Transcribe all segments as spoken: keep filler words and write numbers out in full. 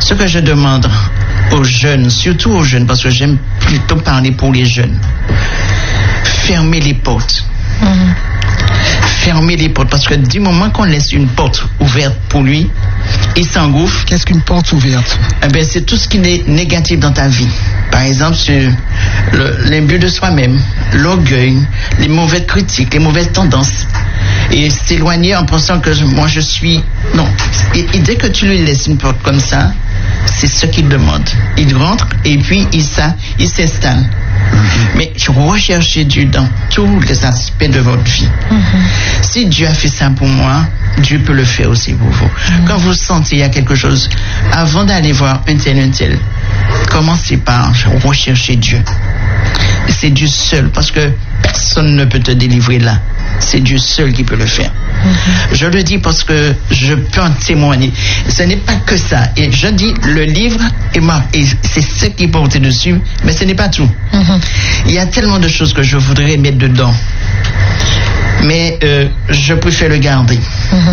Ce que je demande aux jeunes, surtout aux jeunes, parce que j'aime plutôt parler pour les jeunes, fermez les portes. Mm-hmm. Fermez les portes, parce que du moment qu'on laisse une porte ouverte pour lui, il s'engouffre. Qu'est-ce qu'une porte ouverte? Eh bien, c'est tout ce qui est négatif dans ta vie. Par exemple, sur le, l'imbu de soi-même, l'orgueil, les mauvaises critiques, les mauvaises tendances. Et s'éloigner en pensant que moi je suis... Non. Et, et dès que tu lui laisses une porte comme ça, c'est ce qu'il demande. Il rentre et puis il, ça, il s'installe. Mm-hmm. Mais recherchez Dieu dans tous les aspects de votre vie. Mm-hmm. Si Dieu a fait ça pour moi, Dieu peut le faire aussi pour vous. Mm-hmm. Quand vous sentez qu'il y a quelque chose, avant d'aller voir un tel, un tel, commencez par rechercher Dieu. C'est Dieu seul, parce que personne ne peut te délivrer là. C'est Dieu seul qui peut le faire. Mm-hmm. Je le dis parce que je peux en témoigner. Ce n'est pas que ça. Et je dis, le livre est mort. Et c'est ce qui est porté dessus, mais ce n'est pas tout. Mm-hmm. Il y a tellement de choses que je voudrais mettre dedans. Mais euh, je préfère le garder. Mm-hmm.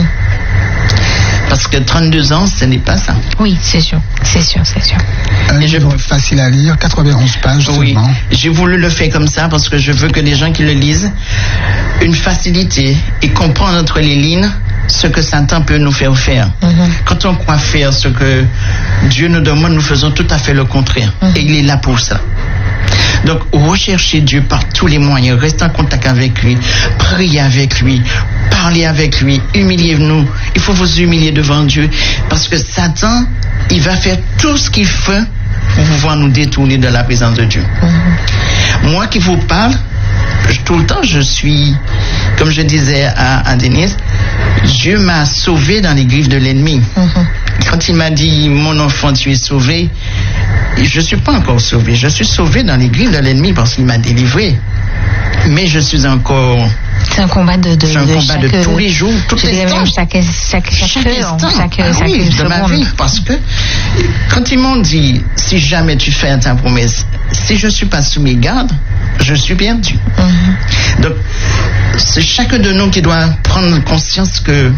Parce que trente-deux ans, ce n'est pas ça. Oui, c'est sûr, c'est sûr, c'est sûr. Un livre je... facile à lire, quatre-vingt-onze pages oui, seulement. J'ai voulu le faire comme ça parce que je veux que les gens qui le lisent, une facilité et comprendre entre les lignes ce que Satan peut nous faire faire. Mm-hmm. Quand on croit faire ce que Dieu nous demande, nous faisons tout à fait le contraire. Mm-hmm. Et il est là pour ça. Donc, recherchez Dieu par tous les moyens. Restez en contact avec lui. Priez avec lui. Parlez avec lui. Humiliez-nous. Il faut vous humilier devant Dieu. Parce que Satan, il va faire tout ce qu'il fait pour pouvoir nous détourner de la présence de Dieu. Mm-hmm. Moi qui vous parle, tout le temps, je suis, comme je disais à, à Denise, Dieu m'a sauvé dans les griffes de l'ennemi. Mm-hmm. Quand il m'a dit, mon enfant, tu es sauvé, je ne suis pas encore sauvé. Je suis sauvé dans les griffes de l'ennemi parce qu'il m'a délivré. Mais je suis encore... C'est un combat de, de, c'est un de combat chaque, de tous les jours, toutes les instants. Chaque, chaque, chaque, chaque instant, chaque, ah chaque oui, seconde. de ma vie. Parce que quand ils m'ont dit, si jamais tu fais ta promesse, si je ne suis pas sous mes gardes, je suis perdu. Mm-hmm. Donc, c'est chacun de nous qui doit prendre conscience que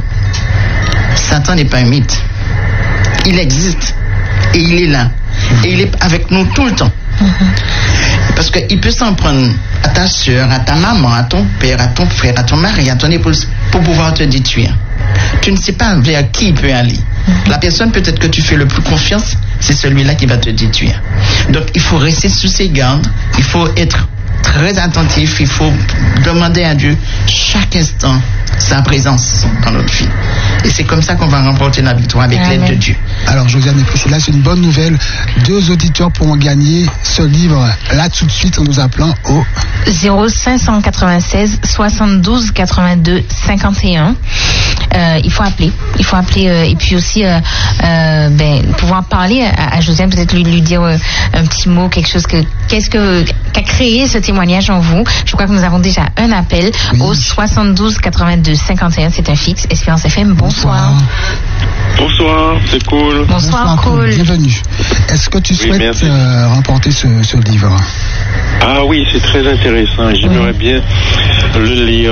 Satan n'est pas un mythe. Il existe et il est là. Mm-hmm. Et il est avec nous tout le temps. Mm-hmm. Parce qu'il peut s'en prendre à ta soeur, à ta maman, à ton père, à ton frère, à ton mari, à ton épouse, pour pouvoir te détruire. Tu ne sais pas vers qui il peut aller. Mm-hmm. La personne peut-être que tu fais le plus confiance, c'est celui-là qui va te détruire. Donc il faut rester sous ses gardes, il faut être très attentif, il faut demander à Dieu chaque instant sa présence dans notre vie. Et c'est comme ça qu'on va remporter la victoire avec Amen. L'aide de Dieu. Alors Josiane et Priscilla, c'est une bonne nouvelle. Deux auditeurs pourront gagner ce livre là tout de suite en nous appelant au zéro cinq cent quatre-vingt-seize soixante-douze quatre-vingt-deux cinquante et un. Euh, il faut appeler, il faut appeler euh, et puis aussi euh, euh, ben, pouvoir parler à, à Josiane, peut-être lui, lui dire euh, un petit mot, quelque chose que qu'est-ce que qu'a créé ce témoignage en vous. Je crois que nous avons déjà un appel oui. au soixante-douze quatre-vingt-deux cinquante et un, c'est un fixe. Espérance F M, bonsoir. Bonsoir, c'est cool. Bonsoir, bonsoir cool. cool. Bienvenue. Est-ce que tu oui, souhaites euh, remporter ce, ce livre? Ah oui, c'est très intéressant. J'aimerais oui. bien le lire.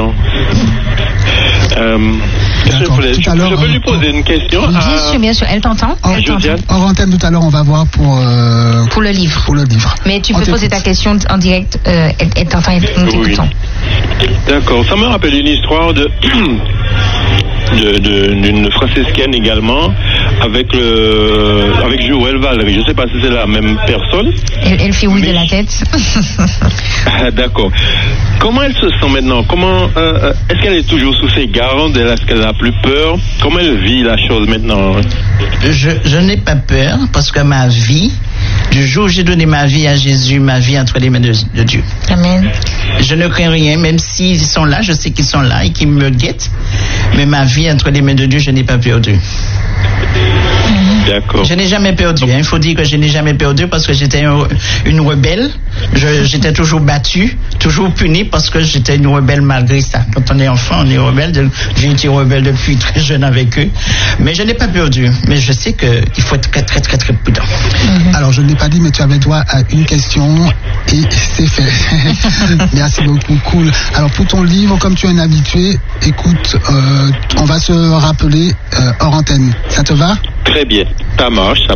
Euh, je peux, je, je peux lui poser une question. Bien à... sûr, bien sûr. Elle t'entend. Elle t'entend. En antenne tout à l'heure, on va voir pour euh, pour le livre. Pour le livre. Mais tu on peux t'écoute. Poser ta question en direct. Euh, elle, elle t'entend. Nous t'écoutons. Oui. D'accord. Ça me rappelle une histoire de. De, de, d'une franciscaine également avec le avec Joël Valery. Je ne sais pas si c'est la même personne. Elle, elle fait oui mais... de la tête. Ah, d'accord. Comment elle se sent maintenant? Comment euh, est-ce qu'elle est toujours sous ses gardes? Est-ce qu'elle n'a plus peur? Comment elle vit la chose maintenant? Je, je n'ai pas peur parce que ma vie, du jour où j'ai donné ma vie à Jésus, ma vie entre les mains de, de Dieu. Amen. Je ne crains rien, même s'ils sont là, je sais qu'ils sont là et qu'ils me guettent. Mais ma vie entre les mains de Dieu, je n'ai pas perdu. D'accord. Je n'ai jamais perdu. Il hein. faut dire que je n'ai jamais perdu parce que j'étais un, une rebelle. Je, j'étais toujours battue, toujours punie parce que j'étais une rebelle malgré ça. Quand on est enfant, on est rebelle. J'ai été rebelle depuis très jeune avec eux. Mais je n'ai pas perdu. Mais je sais qu'il faut être très, très, très, très prudent. Mm-hmm. Alors, je ne l'ai pas dit, mais tu avais droit à une question et c'est fait. Merci beaucoup. Cool. Alors, pour ton livre, comme tu es un habitué, écoute, euh, on va se rappeler euh, hors antenne. Ça te va? Très bien. Ça marche. Ça